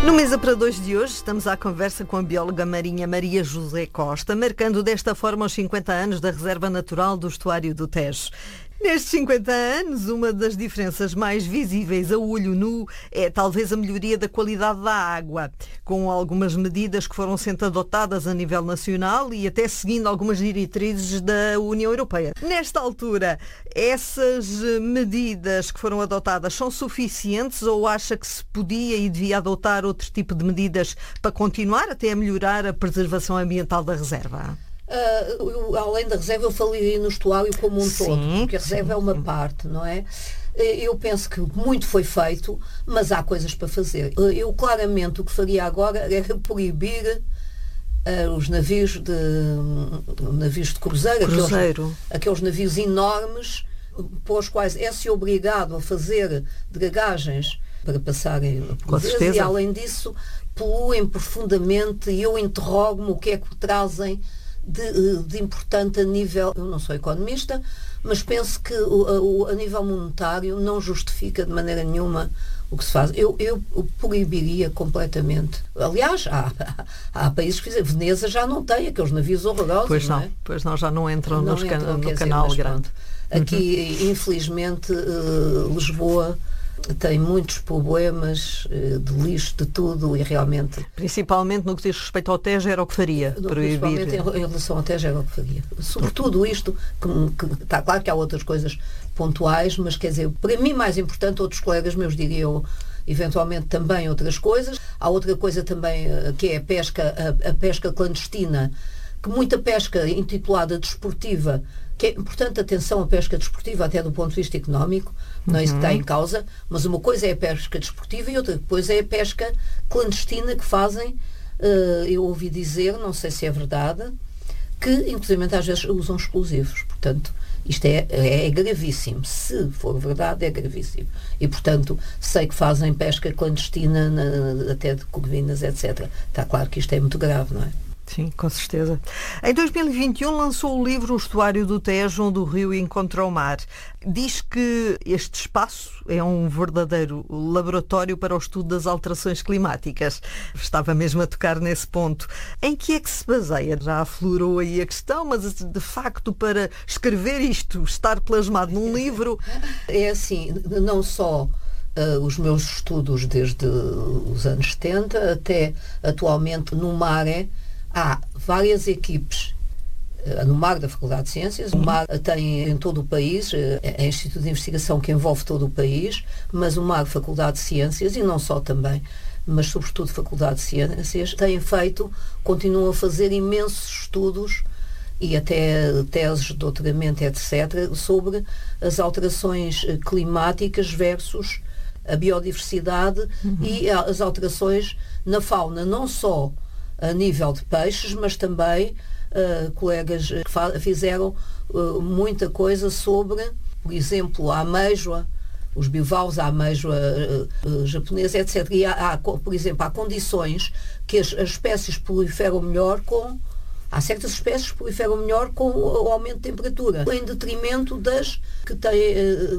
No Mesa para Dois de hoje estamos à conversa com a bióloga marinha Maria José Costa, marcando desta forma os 50 anos da Reserva Natural do Estuário do Tejo. Nestes 50 anos, uma das diferenças mais visíveis a olho nu é talvez a melhoria da qualidade da água, com algumas medidas que foram sendo adotadas a nível nacional e até seguindo algumas diretrizes da União Europeia. Nesta altura, essas medidas que foram adotadas são suficientes ou acha que se podia e devia adotar outro tipo de medidas para continuar até a melhorar a preservação ambiental da reserva? Além da reserva, eu falei no estuário como um todo, porque a reserva é uma parte, não é? Eu penso que muito foi feito, mas há coisas para fazer. Eu claramente o que faria agora era proibir os navios de cruzeiro. Aqueles navios enormes para os quais é-se obrigado a fazer dragagens para passarem por vezes, e além disso poluem profundamente, e eu interrogo-me o que é que trazem de importante a nível, eu não sou economista, mas penso que a nível monetário não justifica de maneira nenhuma o que se faz. Eu proibiria completamente. Aliás, há países que dizem, Veneza já não tem aqueles navios horrorosos. Pois não, já não entram no canal grande. Aqui, infelizmente, Lisboa tem muitos problemas de lixo, de tudo, e realmente... Principalmente no que diz respeito ao Tejo, era o que faria? Principalmente em relação ao Tejo, era o que faria. Sobretudo isto, que está claro que há outras coisas pontuais, mas quer dizer, para mim mais importante, outros colegas meus diriam eventualmente também outras coisas. Há outra coisa também, que é a pesca clandestina, que muita pesca intitulada desportiva, que é importante, atenção, a pesca desportiva até do ponto de vista económico, não é isso que está em causa, mas uma coisa é a pesca desportiva e outra coisa é a pesca clandestina que fazem, eu ouvi dizer, não sei se é verdade, que inclusive às vezes usam explosivos. Portanto, isto é gravíssimo. Se for verdade, é gravíssimo. E, portanto, sei que fazem pesca clandestina até de corvinas, etc. Está claro que isto é muito grave, não é? Sim, com certeza. Em 2021 lançou o livro O Estuário do Tejo, onde o rio encontra o mar. Diz que este espaço é um verdadeiro laboratório para o estudo das alterações climáticas. Estava mesmo a tocar nesse ponto. Em que é que se baseia? Já aflorou aí a questão, mas de facto para escrever isto, estar plasmado num livro... É assim, não só... os meus estudos desde os anos 70 até atualmente no MARE, há várias equipes no MAR da Faculdade de Ciências. O MAR tem em todo o país, é Instituto de Investigação que envolve todo o país, mas o MAR Faculdade de Ciências, e não só também, mas sobretudo Faculdade de Ciências, têm feito, continuam a fazer imensos estudos e até teses de doutoramento, etc., sobre as alterações climáticas versus a biodiversidade e as alterações na fauna, não só a nível de peixes, mas também colegas que fizeram muita coisa sobre, por exemplo, a amêijoa, os bivalves, a amêijoa japonesa, etc. E por exemplo, há condições que as espécies proliferam melhor há certas espécies que proliferam melhor com o aumento de temperatura, em detrimento das que têm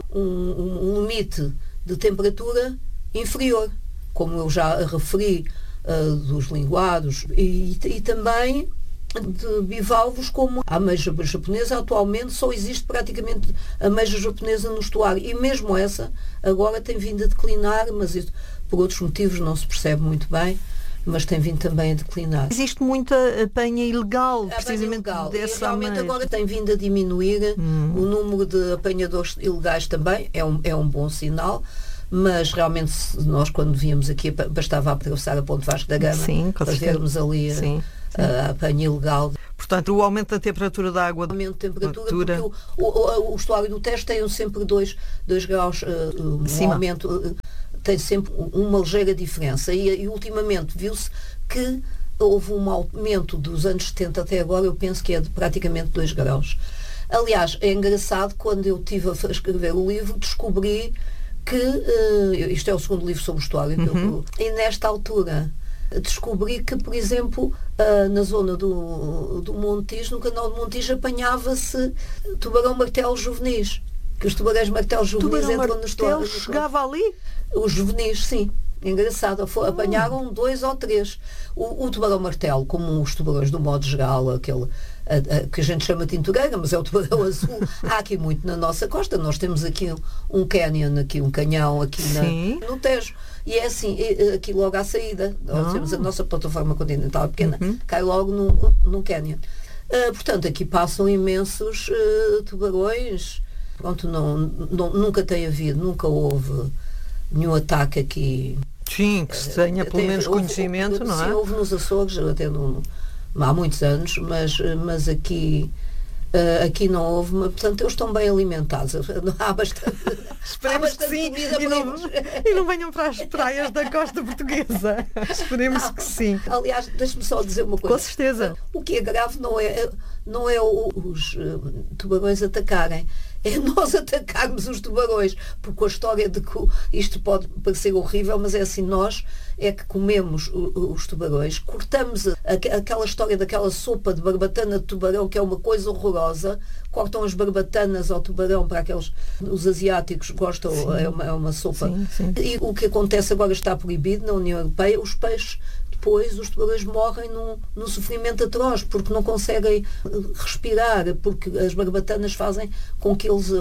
um limite de temperatura inferior, como eu já referi, dos linguados e também de bivalvos, como a ameixa japonesa. Atualmente só existe praticamente a ameixa japonesa no estuário, e mesmo essa agora tem vindo a declinar, mas isso por outros motivos não se percebe muito bem, mas tem vindo também a declinar. Existe muita apanha ilegal, precisamente dessa realmente maneira. Agora tem vindo a diminuir o número de apanhadores ilegais também, é um bom sinal. Mas realmente nós, quando víamos aqui, bastava atravessar a Ponte Vasco da Gama para vermos ali a apanha ilegal. Portanto, o aumento da temperatura da água... O aumento de temperatura, porque o estuário do Tejo tem sempre 2 graus, um aumento, tem sempre uma ligeira diferença. E ultimamente viu-se que houve um aumento dos anos 70 até agora, eu penso que é de praticamente 2 graus. Aliás, é engraçado, quando eu estive a escrever o livro, descobri que, isto é o segundo livro sobre o estuário, e nesta altura descobri que, por exemplo, na zona do Montijo, no canal do Montijo, apanhava-se tubarão-martelo juvenis, que os tubarões-martelo juvenis entram no estuário. Chegava ali? Os juvenis, sim. Engraçado, apanharam 2 ou 3. O tubarão-martelo, como os tubarões do modo geral, aquele que a gente chama tintureira, mas é o tubarão azul. Há aqui muito na nossa costa. Nós temos aqui um canyon, aqui um canhão, aqui no Tejo. E é assim, aqui logo à saída. Nós temos a nossa plataforma continental pequena, cai logo num canyon. Portanto, aqui passam imensos tubarões. Pronto, nunca tem havido, nunca houve nenhum ataque aqui. Sim, que se tenha pelo menos conhecimento, não é? Sim, houve nos Açores, até há muitos anos, mas aqui não houve, portanto eles estão bem alimentados. Há bastante, esperemos que sim, e não venham para as praias da costa portuguesa. Esperemos que sim. Aliás, deixe-me só dizer uma coisa. Com certeza. O que é grave não é os tubarões atacarem, é nós atacarmos os tubarões, porque a história de que isto pode parecer horrível, mas é assim, nós é que comemos os tubarões, cortamos aquela história daquela sopa de barbatana de tubarão, que é uma coisa horrorosa, cortam as barbatanas ao tubarão para aqueles, os asiáticos gostam, é uma sopa. Sim. E o que acontece agora, está proibido na União Europeia, os peixes depois, os tubarões morrem num sofrimento atroz, porque não conseguem respirar, porque as barbatanas fazem com que eles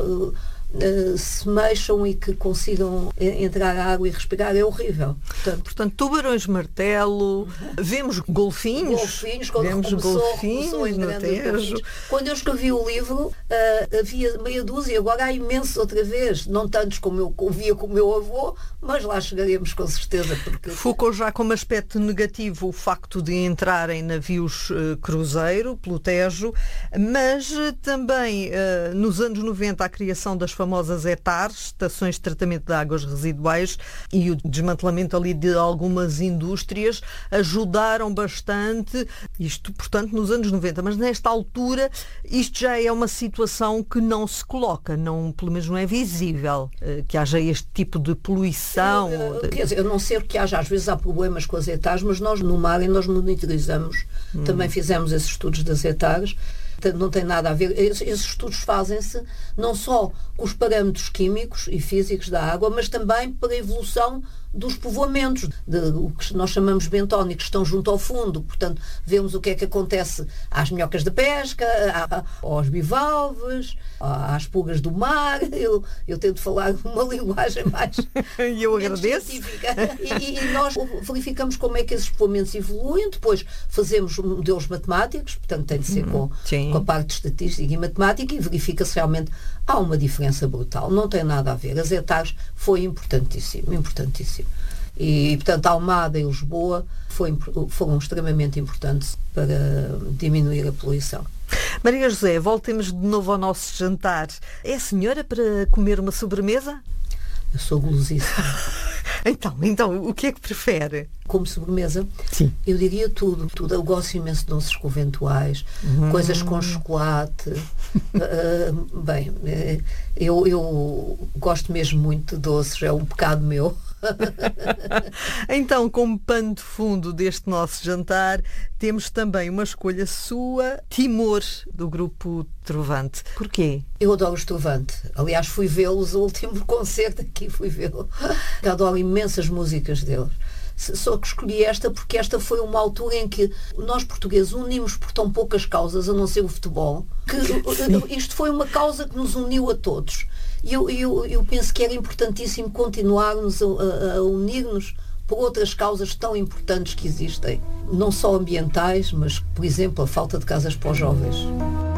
se mexam e que consigam entrar à água e respirar. É horrível. Portanto, tubarões-martelo, vemos golfinhos. Começou no Tejo. Quando eu escrevi o livro, havia meia dúzia, agora há imensos outra vez, não tantos como eu via com o meu avô, mas lá chegaremos com certeza. Porque... Focou já como aspecto negativo o facto de entrarem navios cruzeiro pelo Tejo, mas também nos anos 90 a criação das famosas ETARs, estações de tratamento de águas residuais, e o desmantelamento ali de algumas indústrias ajudaram bastante, isto portanto nos anos 90, mas nesta altura isto já é uma situação que não se coloca, pelo menos não é visível que haja este tipo de poluição. Quer dizer, eu não sei que haja, às vezes há problemas com as ETARs, mas nós no mar nós monitorizamos, também fizemos esses estudos das ETARs. Não tem nada a ver. Esses estudos fazem-se não só com os parâmetros químicos e físicos da água, mas também para a evolução dos povoamentos, o que nós chamamos bentónicos, que estão junto ao fundo. Portanto, vemos o que é que acontece às minhocas de pesca, aos bivalves, às pulgas do mar. Eu tento falar uma linguagem mais e eu agradeço. Científica. E nós verificamos como é que esses povoamentos evoluem, depois fazemos modelos matemáticos, portanto tem de ser com a parte estatística e matemática, e verifica-se realmente há uma diferença brutal. Não tem nada a ver. As ETARs foi importantíssimo. E, portanto, Almada e Lisboa foram extremamente importantes para diminuir a poluição. Maria José, voltemos de novo ao nosso jantar. É a senhora para comer uma sobremesa? Eu sou golosíssima. Então, o que é que prefere? Como sobremesa? Sim. Eu diria tudo. Eu gosto imenso de doces conventuais, coisas com chocolate. Eu gosto mesmo muito de doces, é um pecado meu. Então, como pano de fundo deste nosso jantar, temos também uma escolha sua, Timor, do grupo Trovante. Porquê? Eu adoro os Trovante. Aliás, fui vê-los, o último concerto aqui fui vê-los. Adoro imensas músicas deles. Só que escolhi esta porque esta foi uma altura em que nós portugueses unimos por tão poucas causas, a não ser o futebol, que isto foi uma causa que nos uniu a todos. E eu penso que era importantíssimo continuarmos a unir-nos por outras causas tão importantes que existem, não só ambientais, mas, por exemplo, a falta de casas para os jovens.